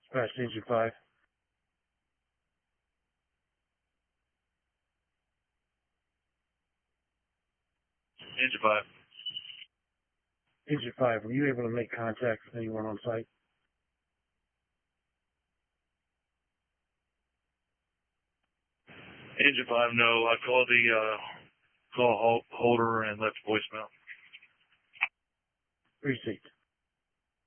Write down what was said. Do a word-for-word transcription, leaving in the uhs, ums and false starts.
Dispatch Engine five. Engine five. Engine five, were you able to make contact with anyone on site? Engine five, no. I called the uh, call holder and left a voicemail. Precinct.